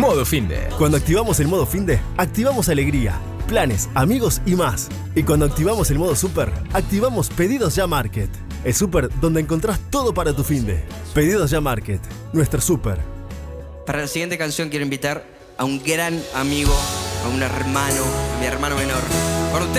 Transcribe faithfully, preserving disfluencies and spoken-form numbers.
Modo Finde. Cuando activamos el modo Finde, activamos alegría, planes, amigos y más. Y cuando activamos el modo Super, activamos Pedidos Ya Market. El super donde encontrás todo para tu finde. Pedidos Ya Market, nuestro super. Para la siguiente canción quiero invitar a un gran amigo, a un hermano, a mi hermano menor. Por usted.